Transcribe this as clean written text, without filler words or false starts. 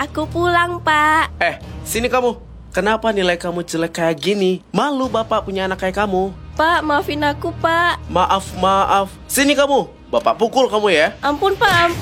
aku pulang, Pak. Sini kamu. Kenapa nilai kamu jelek kayak gini? Malu bapak punya anak kayak kamu. Pak, maafin aku, Pak. Maaf. Sini kamu. Bapak pukul kamu ya. Ampun, Pak, ampun.